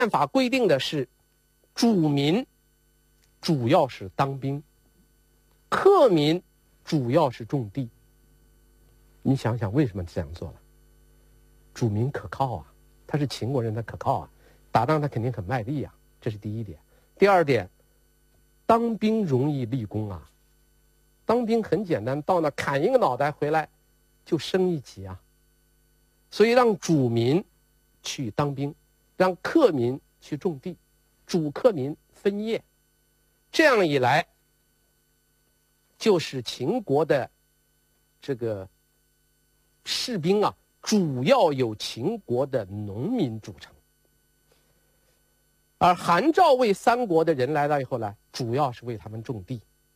办法规定的是，主民主要是当兵，客民主要是种地。你想想为什么这样做了？主民可靠啊，他是秦国人，他可靠啊，打仗他肯定很卖力啊，这是第一点。第二点，当兵容易立功啊，当兵很简单，到那砍一个脑袋回来就升一级啊。所以让主民去当兵，让客民去种地，主客民分业，这样一来，就是秦国的这个士兵啊，主要由秦国的农民组成。而韩赵魏三国的人来了以后呢，主要是为他们种地。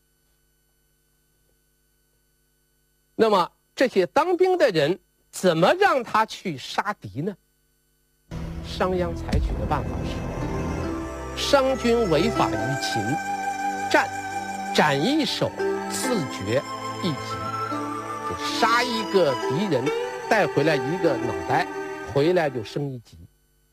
那么这些当兵的人怎么让他去杀敌呢？商鞅采取的办法是：商君违法于秦，斩一首，自绝一级，就杀一个敌人，带回来一个脑袋，回来就升一级。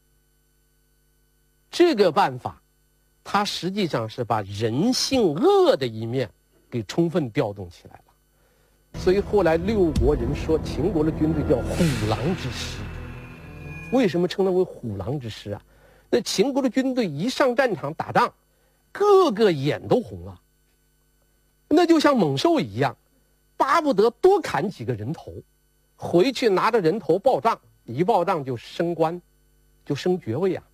这个办法，它实际上是把人性恶的一面给充分调动起来了。所以后来六国人说秦国的军队叫虎狼之师。为什么称它为虎狼之师啊？那秦国的军队一上战场打仗，个个眼都红了，那就像猛兽一样，巴不得多砍几个人头，回去拿着人头报账，一报账就升官，就升爵位啊。